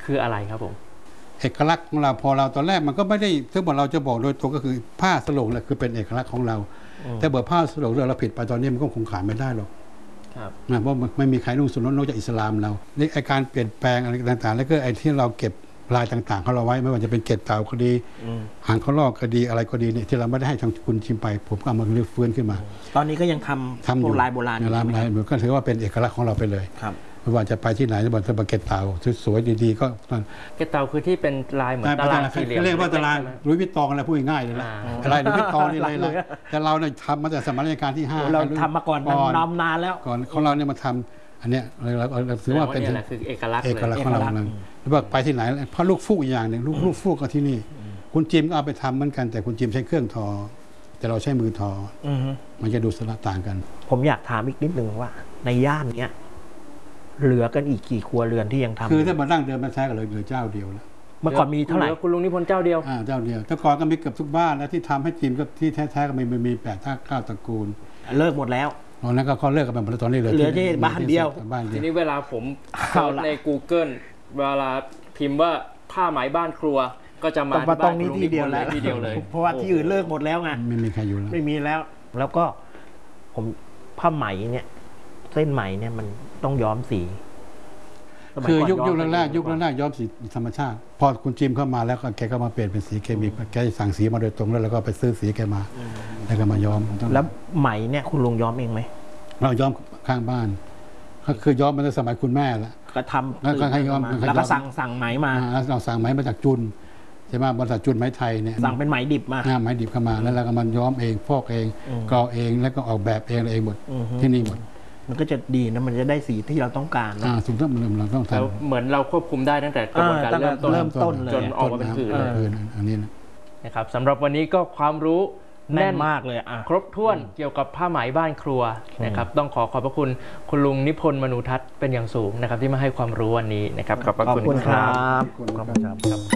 คืออะไรครับผมเอกลักษณ์ของเราพอเราตอนแรกมันก็ไม่ได้ถ้าบอกเราจะบอกโดยตรงก็คือผ้าสโลงแหละคือเป็นเอกลักษณ์ของเราแต่เบอร์ผ้าสโลงเราผิดไปตอนนี้มันก็คงขายไม่ได้หรอกเพราะไม่มีใครนุ่งสุนนอกจากอิสลามเรานี่ไอการเปลี่ยนแปลงอะไรต่างๆแล้วก็ไอที่เราเก็บลายต่างๆเขาเราไว้ไม่ว่าจะเป็นเกล็ดเต่าก็ดีหางเขาลอกก็ดีอะไรก็ดีเนี่ยที่เราไม่ได้ให้ทางคุณชิมไปผมก็เอามาเรื้อฟื้นขึ้นมาตอนนี้ก็ยังทำลายโบราณลายก็ถือว่าเป็นเอกลักษณ์ของเราไปเลยไม่ว่าจะไปที่ไหนจะบอกจะเกล็ดเต่าสวยๆดีๆก็เกล็ดเต่าคือที่เป็นลายเหมือนตารางสี่เหลี่ยมเรียกว่าตารางลุยวิตตองอะไรพูดง่ายเลยนะอะไรลุยวิตตองนี่เลยแต่เราเนี่ยทำมาแต่สมัยรัชกาลที่5 เราทำมาก่อนนานแล้วก่อนของเราเนี่ยมาทำอันเนี้ยเราถือว่าเป็นเอกลักษณ์ของเราแล้วว่าไปที่ไหนเพราะลูกฟูกอย่างหนึ่งลูกฟูกก็ที่นี่คุณจิมก็เอาไปทำเหมือนกันแต่คุณจิมใช้เครื่องทอแต่เราใช้มือทอมันจะดูสลับต่างกันผมอยากถามอีกนิดนึงว่าในย่านเนี้ยเหลือกันอีกกี่ครัวเรือนที่ยังทำคือถ้ามานั่งเดินมาใช้กันเลยเหลือเจ้าเดียวแล้วเมื่อก่อนมีเท่าไหร่คุณลุงนิพนธ์เจ้าเดียวเจ้าเดียวแต่ก่อนก็มีเกือบทุกบ้านแล้วที่ทำให้จิมก็ที่แท้ๆก็มี8-9 ตระกูลเลิกหมดแล้วตอนนั้นก็เขาเลิกกันไปตอนนี้เหลือที่บ้านเดียวทีนี้เวลาผมเข้าใน Google เวลาพิมพ์ว่าผ้าไหมบ้านครัวก็จะมาตรงนี้ที่เดียวเลยเพราะว่าที่อื่นเลิกหมดแล้วไงไม่มีใครอยู่แล้วไม่มีแล้วก็ผมผ้าไหมเนี่ยเส้นไหมเนี่ยมันต้องย้อมสีคือยุคแรกย้อมสีธรรมชาติพอคุณจิมเข้ามาแล้วแกก็มาเปลี่ยนเป็นสีเคมีแกสั่งสีมาโดยตรงแล้วเราก็ไปซื้อสีแกมาแล้วก็มาย้อมแล้วไหมเนี่ยคุณลุงย้อมเองไหมเราย้อมข้างบ้านก็คือย้อมมาตั้งสมัยคุณแม่แล้วก็ทำแล้วก็ย้อมแล้วก็สั่งไหมมาเราสั่งไหมมาจากจุนใช่ไหมบริษัทจุนไหมไทยเนี่ยสั่งเป็นไหมดิบมาไหมดิบเข้ามาแล้วเราก็มันย้อมเองฟอกเองกรอเองแล้วก็ออกแบบเองหมดที่นี่หมดมันก็จะดีนะมันจะได้สีที่เราต้องการถูกต้องเราต้องทำเหมือนเราควบคุมได้ตั้งแต่กระบวนการเริ่มต้นเลยจนออกมาเป็นผืนอันนี้นะครับสำหรับวันนี้ก็ความรู้แน่นมากเลยครบถ้วนเกี่ยวกับผ้าไหมบ้านครัวนะครับต้องขอบพระคุณคุณลุงนิพนธ์มนูทัศน์เป็นอย่างสูงนะครับที่มาให้ความรู้วันนี้นะครับขอบคุณครับ